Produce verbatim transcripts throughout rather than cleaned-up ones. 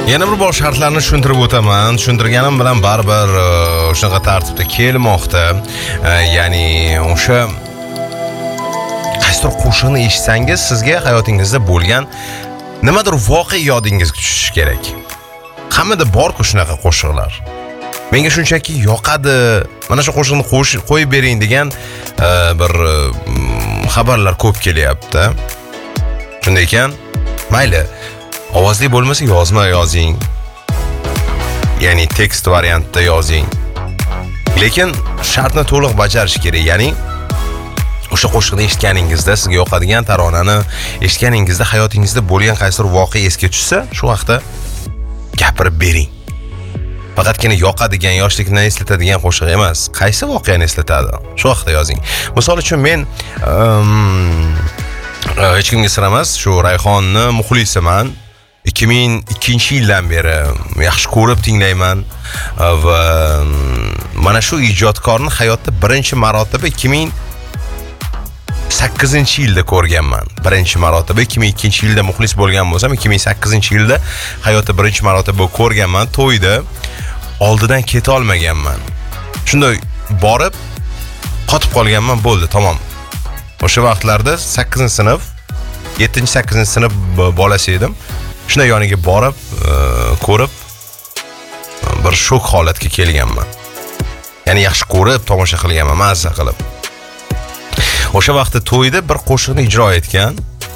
Yana bir bor shartlarni tushuntirib o'taman. Tushuntirganim bilan baribir shunaqa tartibda kelmoqda. Ya'ni o'sha qaysidir qo'shiqni eshitsangiz, sizga hayotingizda bo'lgan nimadir voqea yodingizga tushishi kerak. Hammada bor-ku shunaqa qo'shiqlar. Menga shunchaki yoqadi, mana shu qo'shiqni qo'yib bering degan bir xabarlar ko'p kelyapti. Shunday ekan, mayli, ovozli bo'lmasa yozma yozing. Ya'ni tekst variantida yozing. Lekin shartni to'liq bajarish kerak. Ya'ni o'sha qo'shiqni eshitganingizda, sizga yoqadigan taronani eshitganingizda hayotingizda bo'lgan qaysidir voqea esga tushsa, shu vaqtda gapirib bering. Faqatgina yoqadigan, yoshlikni eslatadigan qo'shiq emas, qaysi voqeani eslatadi? Shu vaqtda yozing. Misol uchun men um, hech kimga sir emas, shu Rayhonni muxlisiman. ikki ming ikkinchi yildan beri yaxshi ko'rib tinglayman va mana shu ijodkorni hayotda birinchi marotaba ikki ming sakkizinchi yilda ko'rganman. Birinchi marotaba ikki ming ikkinchi yilda muxlis bo'lgan bo'lsam, ikki ming sakkizinchi yilda hayotda birinchi marotaba ko'rganman. To'yda oldidan keta olmaganman. Shunday borib qotib qolganman, bo'ldi, tamom. O'sha vaqtlarda sakkizinchi sinf, yettinchi sakkizinchi sinf bolasi edim. Shunday yoniga borib, ko'rib bir shok holatga kelganman. Ya'ni yaxshi ko'rib, tomosha qilganman, mazza qilib. O'sha vaqtda to'yda bir qo'shiqni ijro etgan.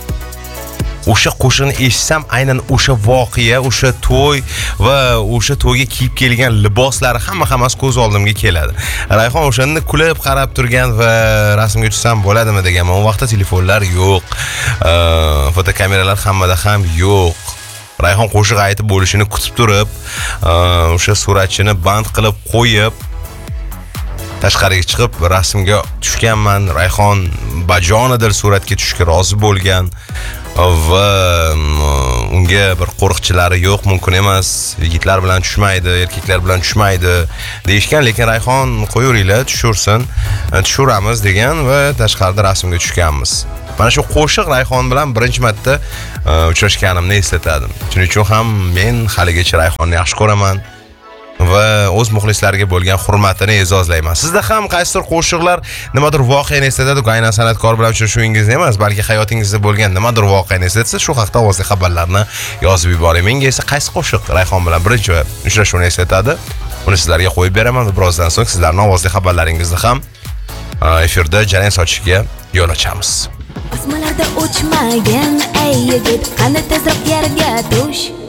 O'sha qo'shiqni eshitsam, aynan o'sha voqea, o'sha to'y va o'sha to'yga kiyib kelgan liboslari hamma hammasi ko'z oldimga keladi. Rayhon o'shanda kulib qarab turgan va rasmga tushsam bo'ladimi deganman. U vaqtda telefonlar yo'q, fotokameralar hammada ham yo'q. Rayhon qo'shiq aytib bo'lishini kutib turib, o'sha suratchini band qilib qo'yib, tashqariga chiqib rasmga tushganman. Rayhon bajonidil suratga tushishga rozi bo'lgan va unga bir qo'riqchilari yo'q, mumkin emas, yigitlar bilan tushmaydi, erkaklar bilan tushmaydi deyishgan, lekin Rayhon qo'yaveringlar, tushursin, tushuramiz degan va tashqarida rasmga tushganmiz. Mana shu qo'shiq Rayhon bilan birinchi marta uchrashganimni eslatadi. Shuning uchun ham men haligacha Rayhonni yaxshi ko'raman va o'z muxlislariga bo'lgan hurmatini e'zozlayman. Sizda ham qaysidir qo'shiqlar nimadir voqeani eslatadi, aynan san'atkor bilan uchrashuvingizni emas, balki hayotingizda bo'lgan nimadir voqeani eslatsa, shu haqda ovozli xabarlarni yozib yuboring. Menga esa qaysi qo'shiq Rayhon bilan birinchi uchrashuvni eslatadi, uni sizlarga qo'yib beraman va birozdan so'ng sizlarning ovozli xabarlaringizni ham efirda jarayon sochishiga yo'l ochamiz. Osmonlarda o'chmagan ey yigit, qani tezroq yerga tush.